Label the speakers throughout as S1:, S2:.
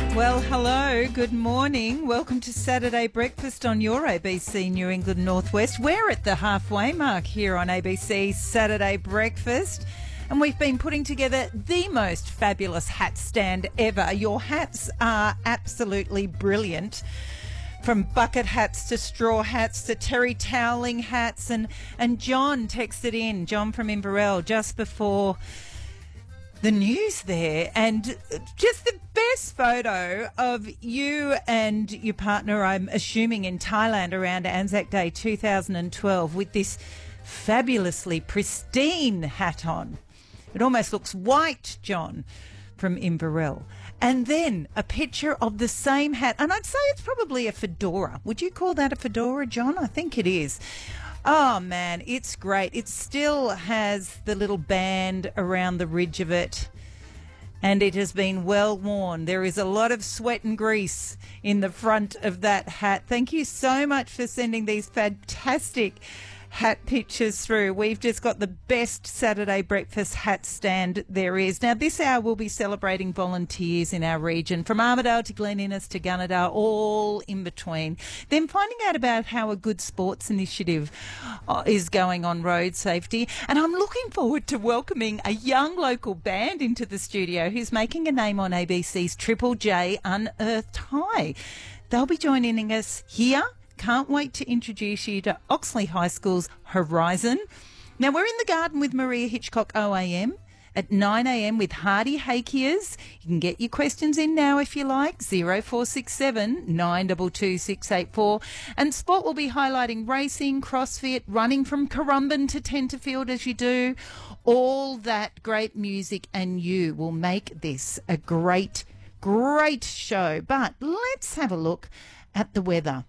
S1: Well, hello, good morning. Welcome to Saturday Breakfast on your ABC New England Northwest. We're at the halfway mark here on ABC Saturday Breakfast, and we've been putting together the most fabulous hat stand ever. Your hats are absolutely brilliant. From bucket hats to straw hats to terry toweling hats. And John texted in, John from Inverell, just before the news there, and just the best photo of you and your partner, I'm assuming in Thailand around Anzac Day 2012, with this fabulously pristine hat on. It almost looks white, John from Inverell. And then a picture of the same hat, and I'd say it's probably a fedora. Would you call that a fedora, John? I think it is. Oh, man, it's great. It still has the little band around the ridge of it, and it has been well worn. There is a lot of sweat and grease in the front of that hat. Thank you so much for sending these fantastic hat pictures through. We've just got the best Saturday breakfast hat stand there is. Now, this hour we'll be celebrating volunteers in our region, from Armidale to Glen Innes to Gunnedah, all in between. Then finding out about how a good sports initiative is going on road safety. And I'm looking forward to welcoming a young local band into the studio who's making a name on ABC's Triple J Unearthed High. They'll be joining us here. Can't wait to introduce you to Oxley High School's Horizon. Now, we're in the garden with Maria Hitchcock OAM at 9 a.m. with Hardy Hakias. You can get your questions in now if you like, 0467 922 684. And Sport will be highlighting racing, CrossFit, running from Currumbin to Tenterfield as you do. All that great music and you will make this a great, great show. But let's have a look at the weather.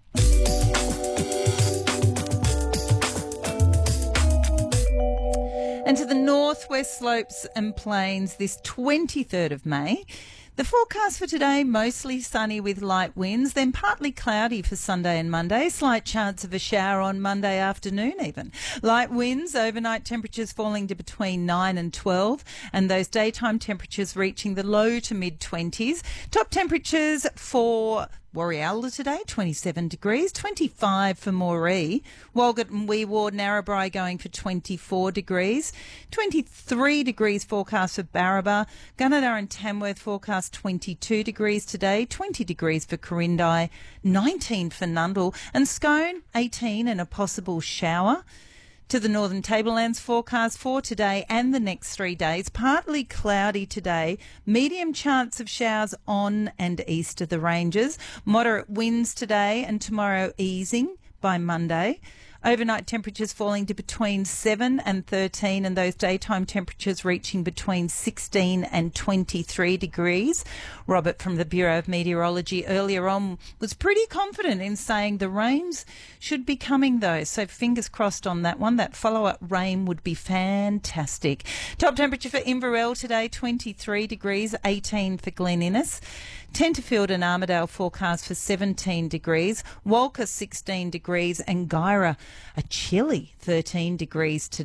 S1: And to the northwest slopes and plains this 23rd of May. The forecast for today, mostly sunny with light winds, then partly cloudy for Sunday and Monday. Slight chance of a shower on Monday afternoon even. Light winds, overnight temperatures falling to between 9 and 12, and those daytime temperatures reaching the low to mid-20s. Top temperatures for Warrialla today, 27 degrees, 25 for Moree. Walgett and Weeward, Narrabri going for 24 degrees, 23 degrees forecast for Barraba. Gunnedah and Tamworth forecast 22 degrees today, 20 degrees for Corindai, 19 for Nundle, and Scone 18 and a possible shower. To the Northern Tablelands forecast for today and the next 3 days, partly cloudy today, medium chance of showers on and east of the ranges, moderate winds today and tomorrow easing by Monday. Overnight temperatures falling to between 7 and 13, and those daytime temperatures reaching between 16 and 23 degrees. Robert from the Bureau of Meteorology earlier on was pretty confident in saying the rains should be coming though, so fingers crossed on that one. That follow-up rain would be fantastic. Top temperature for Inverell today, 23 degrees, 18 for Glen Innes. Tenterfield and Armidale forecast for 17 degrees, Walker 16 degrees, and Guyra a chilly 13 degrees today.